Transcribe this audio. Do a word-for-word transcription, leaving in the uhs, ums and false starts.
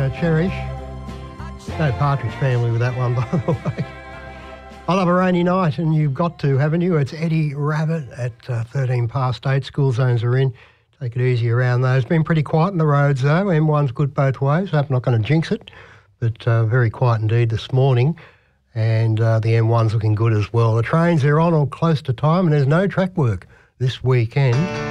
uh, Cherish. No Partridge Family with that one, by the way. I love a rainy night, and you've got to, haven't you? It's Eddie Rabbit at uh, thirteen past eight. School zones are in. Take it easy around those. Been pretty quiet on the roads, though. M one's good both ways. I'm not going to jinx it, but uh, very quiet indeed this morning. And uh, the M one's looking good as well. The trains are on or close to time, and there's no track work this weekend.